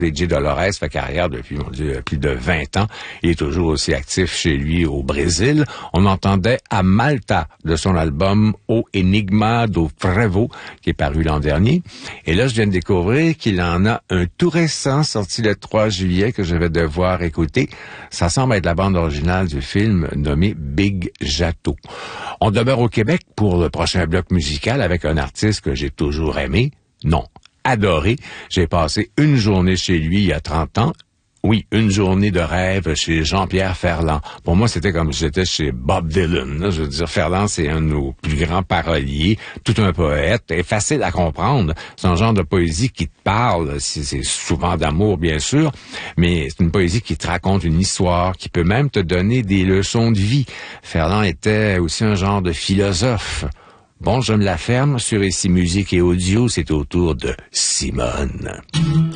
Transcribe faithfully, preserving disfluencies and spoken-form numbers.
D J Dolores fait carrière depuis, mon Dieu, plus de vingt ans. Il est toujours aussi actif chez lui au Brésil. On entendait à Malta de son album O Enigma do Frevo, qui est paru l'an dernier. Et là, je viens de découvrir qu'il en a un tout récent sorti le trois juillet que je vais devoir écouter. Ça semble être la bande originale du film nommé Big Jato. On demeure au Québec pour le prochain bloc musical avec un artiste que j'ai toujours aimé. Non. Adoré. J'ai passé une journée chez lui il y a trente ans. Oui, une journée de rêve chez Jean-Pierre Ferland. Pour moi, c'était comme si j'étais chez Bob Dylan. Là. Je veux dire, Ferland, c'est un de nos plus grands paroliers, tout un poète, et facile à comprendre. C'est un genre de poésie qui te parle, c'est souvent d'amour, bien sûr, mais c'est une poésie qui te raconte une histoire, qui peut même te donner des leçons de vie. Ferland était aussi un genre de philosophe. Bon, je me la ferme sur Ici Musique et Audio, c'est au tour de Simone.